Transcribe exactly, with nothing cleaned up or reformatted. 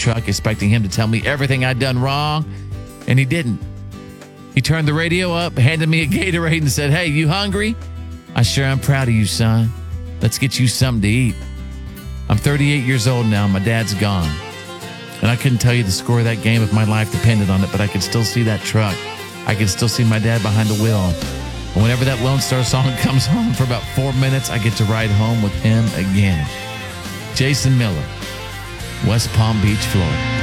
truck, expecting him to tell me everything I'd done wrong, and he didn't. He turned the radio up, handed me a Gatorade, and said, "Hey, you hungry? I sure am proud of you, son. Let's get you something to eat." I'm thirty-eight years old now. My dad's gone. And I couldn't tell you the score of that game if my life depended on it, but I could still see that truck. I could still see my dad behind the wheel. And whenever that Lone Star song comes on for about four minutes, I get to ride home with him again. Jason Miller, West Palm Beach, Florida.